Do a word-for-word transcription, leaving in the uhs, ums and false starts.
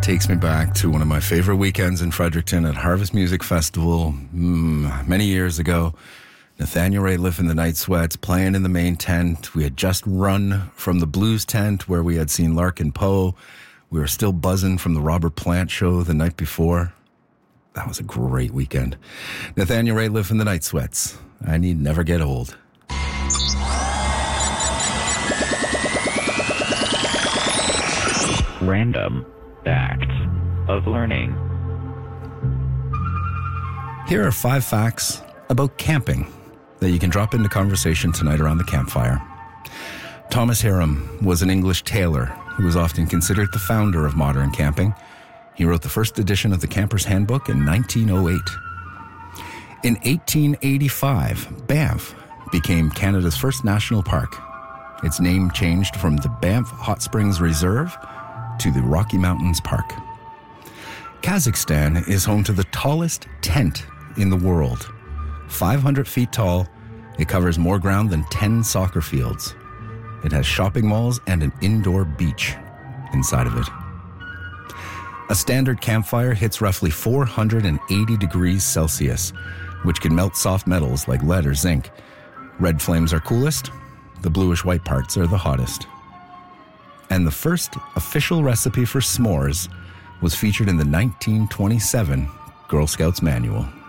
Takes me back to one of my favorite weekends in Fredericton at Harvest Music Festival mm, many years ago. Nathaniel Rateliff and the Night Sweats playing in the main tent. We had just run from the blues tent where we had seen Larkin Poe. We were still buzzing from the Robert Plant show the night before. That was a great weekend. Nathaniel Rateliff and the Night Sweats. I need never get old. Random Facts of Learning. Here are five facts about camping that you can drop into conversation tonight around the campfire. Thomas Hiram was an English tailor who was often considered the founder of modern camping. He wrote the first edition of the Camper's Handbook in nineteen oh eight. In eighteen eighty-five, Banff became Canada's first national park. Its name changed from the Banff Hot Springs Reserve to the Rocky Mountains Park. Kazakhstan is home to the tallest tent in the world. five hundred feet tall, it covers more ground than ten soccer fields. It has shopping malls and an indoor beach inside of it. A standard campfire hits roughly four hundred eighty degrees Celsius, which can melt soft metals like lead or zinc. Red flames are coolest, the bluish-white parts are the hottest. And the first official recipe for s'mores was featured in the nineteen twenty-seven Girl Scouts Manual.